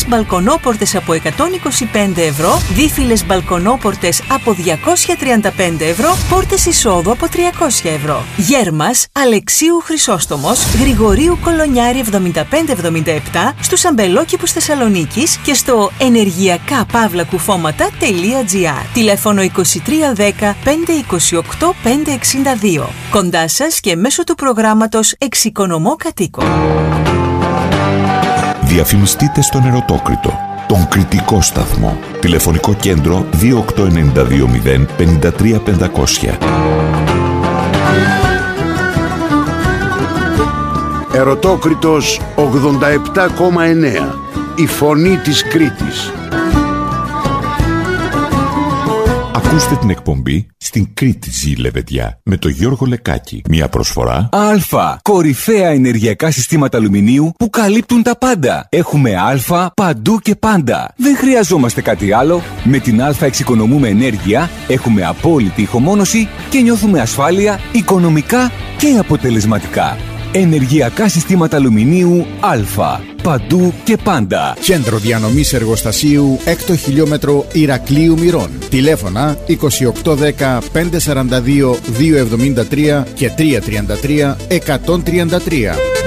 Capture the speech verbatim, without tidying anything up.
δίφυλες μπαλκονόπορτες από εκατόν είκοσι πέντε ευρώ, δίφυλες μπαλκονόπορτες από διακόσια τριάντα πέντε ευρώ, πόρτες εισόδου από τριακόσια ευρώ. Γέρμας Αλεξίου Χρυσόστομος, Γρηγορίου Κολονιάρη εβδομήντα πέντε εβδομήντα επτά, στους αμπελόκηπους Θεσσαλονίκης και στο ενεργειακά παύλα κουφώματα τελεία τζι άρ. Τηλέφωνο είκοσι τρία δέκα πέντε είκοσι οκτώ πέντε εξήντα δύο. Κοντά σας και μέσω του προγράμματος Εξοικονομώ Κατοίκο. Διαφημιστείτε στον Ερωτόκριτο, τον κριτικό σταθμό. Τηλεφωνικό κέντρο δύο οκτώ εννιά δύο μηδέν πέντε τρία πεντακόσια. Ερωτόκριτος ογδόντα επτά κόμμα εννέα. Η φωνή της Κρήτης. Ακούστε την εκπομπή «Στην Κρήτη ζει λεβεδιά» με τον Γιώργο Λεκάκη. Μια προσφορά Α. Κορυφαία ενεργειακά συστήματα αλουμινίου που καλύπτουν τα πάντα. Έχουμε Α παντού και πάντα. Δεν χρειαζόμαστε κάτι άλλο. Με την Α εξοικονομούμε ενέργεια, έχουμε απόλυτη ηχομόνωση και νιώθουμε ασφάλεια οικονομικά και αποτελεσματικά. Ενεργειακά συστήματα αλουμινίου Α. Παντού και πάντα. Κέντρο διανομής εργοστασίου έκτο χιλιόμετρο Ηρακλείου Μυρών. Τηλέφωνα είκοσι οκτώ δέκα πεντακόσια σαράντα δύο διακόσια εβδομήντα τρία και τριακόσια τριάντα τρία εκατόν τριάντα τρία.